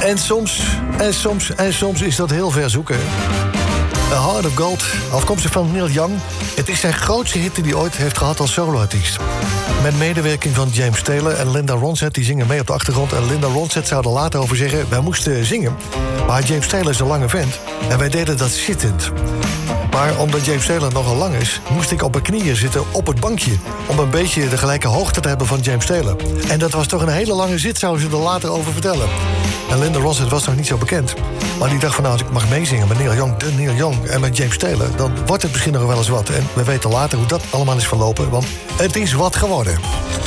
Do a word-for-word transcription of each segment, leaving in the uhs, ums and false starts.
En soms, en soms, en soms is dat heel ver zoeken. A Heart of Gold, afkomstig van Neil Young. Het is zijn grootste hit die hij ooit heeft gehad als soloartiest. Met medewerking van James Taylor en Linda Ronstadt, die zingen mee op de achtergrond. En Linda Ronstadt zou er later over zeggen, wij moesten zingen. Maar James Taylor is een lange vent en wij deden dat zittend. Maar omdat James Taylor nogal lang is, moest ik op mijn knieën zitten op het bankje. Om een beetje de gelijke hoogte te hebben van James Taylor. En dat was toch een hele lange zit, zou ze er later over vertellen. En Linda Ronstadt was nog niet zo bekend. Maar die dacht van, nou, als ik mag meezingen met Neil Young, de Neil Young en met James Taylor, dan wordt het misschien nog wel eens wat. En we weten later hoe dat allemaal is verlopen, want het is wat geworden.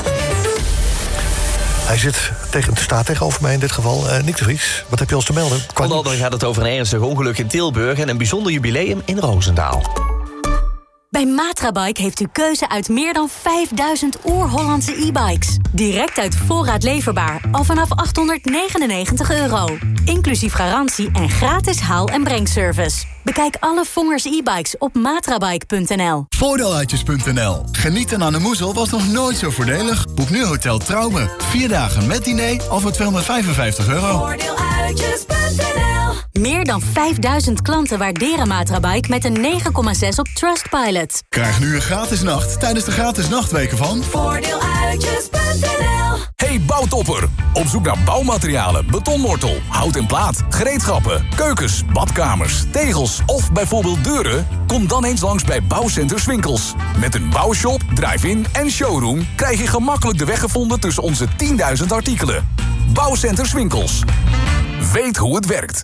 Hij zit tegen, staat tegenover mij in dit geval. Uh, Nick de Vries, wat heb je ons te melden? Onder andere gaat het over een ernstig ongeluk in Tilburg en een bijzonder jubileum in Roosendaal. Bij Matrabike heeft u keuze uit meer dan vijfduizend oer-Hollandse e-bikes. Direct uit voorraad leverbaar, al vanaf achthonderdnegenennegentig euro. Inclusief garantie en gratis haal- en brengservice. Bekijk alle Vongers e-bikes op matrabike punt n l. Voordeeluitjes punt n l. Genieten aan de Moezel was nog nooit zo voordelig. Boek nu Hotel Trouwen. Vier dagen met diner al voor tweehonderdvijfenvijftig euro. Voordeeluitjes punt n l. Meer dan vijfduizend klanten waarderen Matrabike met een negen komma zes op Trustpilot. Krijg nu een gratis nacht tijdens de gratis nachtweken van Voordeeluitjes punt n l. Hey bouwtopper, op zoek naar bouwmaterialen, betonmortel, hout en plaat, gereedschappen, keukens, badkamers, tegels of bijvoorbeeld deuren? Kom dan eens langs bij Bouwcenter Swinkels. Met een bouwshop, drive-in en showroom krijg je gemakkelijk de weg gevonden tussen onze tienduizend artikelen. Bouwcenter Swinkels. Weet hoe het werkt.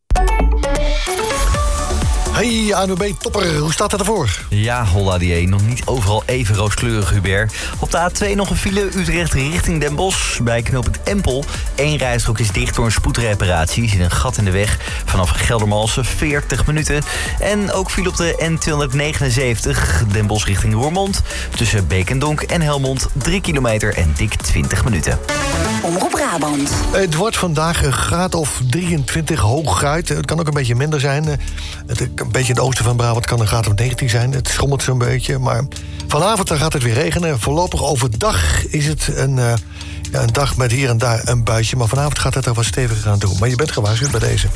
Hey, A N W B-topper, hoe staat het ervoor? Ja, holla die een. Nog niet overal even rooskleurig, Hubert. Op de A twee nog een file Utrecht richting Den Bosch. Bij knooppunt Empel. Eén rijstrook is dicht door een spoedreparatie. Er zit een gat in de weg. Vanaf Geldermalsen veertig minuten. En ook file op de N tweehonderdnegenenzeventig. Den Bosch richting Roermond. Tussen Beek en Donk en Helmond. drie kilometer en dik twintig minuten. Omroep Brabant. Het wordt vandaag een graad of drieëntwintig hooguit. Het kan ook een beetje minder zijn. Het, een beetje in het oosten van Brabant kan een graad of negentien zijn. Het schommelt zo'n beetje. Maar vanavond dan gaat het weer regenen. Voorlopig overdag is het een, uh, ja, een dag met hier en daar een buitje. Maar vanavond gaat het er wat steviger aan doen. Maar je bent gewaarschuwd bij deze.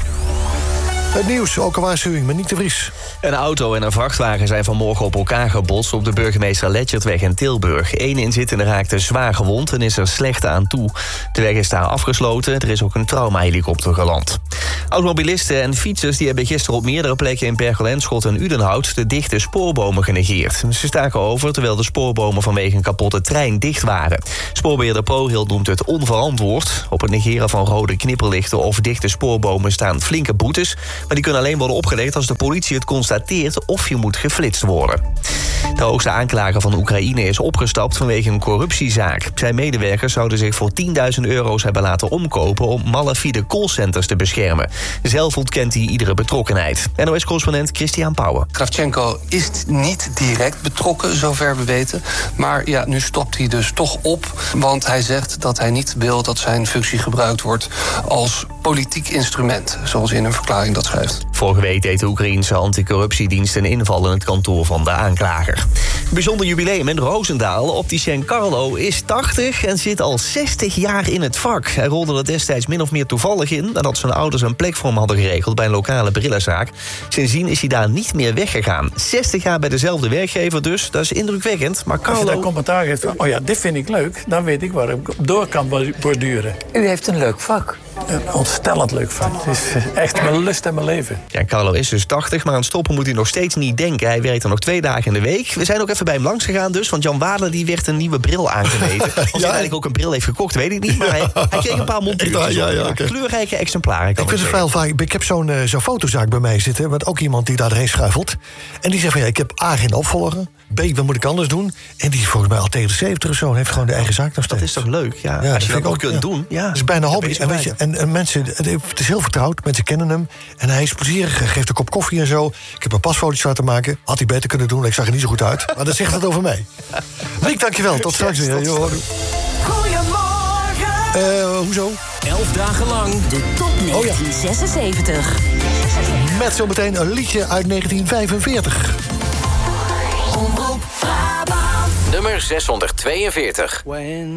Het nieuws, ook een waarschuwing met Nick de Vries. Een auto en een vrachtwagen zijn vanmorgen op elkaar gebotst op de Burgemeester Letchertweg in Tilburg. Eén inzittende raakte zwaar gewond en is er slecht aan toe. De weg is daar afgesloten, er is ook een traumahelikopter geland. Automobilisten en fietsers die hebben gisteren op meerdere plekken in Berkel, Schot en Udenhout de dichte spoorbomen genegeerd. Ze staken over terwijl de spoorbomen vanwege een kapotte trein dicht waren. Spoorbeheerder ProRail noemt het onverantwoord. Op het negeren van rode knipperlichten of dichte spoorbomen staan flinke boetes, maar die kunnen alleen worden opgelegd als de politie het constateert of je moet geflitst worden. De hoogste aanklager van Oekraïne is opgestapt vanwege een corruptiezaak. Zijn medewerkers zouden zich voor tienduizend euro's hebben laten omkopen om malafide callcenters te beschermen. Zelf ontkent hij iedere betrokkenheid. N O S-correspondent Christian Pauwen. Kravchenko is niet direct betrokken, zover we weten. Maar ja, nu stopt hij dus toch op. Want hij zegt dat hij niet wil dat zijn functie gebruikt wordt als politiek instrument. Zoals hij in een verklaring dat schrijft. Vorige week deed de Oekraïense anticorruptiedienst een inval in het kantoor van de aanklager. Een bijzonder jubileum in Roosendaal. Opticien Carlo is tachtig en zit al zestig jaar in het vak. Hij rolde er destijds min of meer toevallig in nadat zijn ouders een plek voor hem hadden geregeld bij een lokale brillenzaak. Sindsdien is hij daar niet meer weggegaan. zestig jaar bij dezelfde werkgever dus, dat is indrukwekkend. Maar Carlo... Als je daar commentaar geeft van, oh ja, dit vind ik leuk, dan weet ik waar ik door kan borduren. U heeft een leuk vak. Een ontstellend leuk vak. Het is echt mijn lust en mijn leven. Ja, Carlo is dus tachtig, maar aan stoppen moet hij nog steeds niet denken. Hij werkt er nog twee dagen in de week. We zijn ook even bij hem langs gegaan dus, want Jan Wadler die werd een nieuwe bril aangemeten. Of hij ja. eigenlijk ook een bril heeft gekocht, weet ik niet. Maar hij, hij kreeg een paar montuurtjes. Ja, ja, okay. Kleurrijke exemplaren. Ik vind het wel vaak. Ik heb zo'n, uh, zo'n fotozaak bij mij zitten, met ook iemand die daarheen schuifelt. En die zegt van ja, ik heb A geen opvolger. B, wat moet ik anders doen? En die is volgens mij al tegen de zeventig of zo en heeft gewoon de eigen zaak nog steeds. Dat is toch leuk? Ja, ja, als je dat ook kunt ja. doen. Ja. Dat is bijna hobby. En, weet je, en, en mensen, het is heel vertrouwd, mensen kennen hem. En hij is plezierig, hij geeft een kop koffie en zo. Ik heb een pasfoto's laten maken. Had hij beter kunnen doen, ik zag er niet zo goed uit. Maar dat zegt het over mij. Riek, dankjewel. Tot straks weer. Goedemorgen. Uh, hoezo? Elf dagen lang de top negentien zesenzeventig. Oh, ja. Met zometeen een liedje uit negentien vijfenveertig. Nummer zeshonderdtweeënveertig. When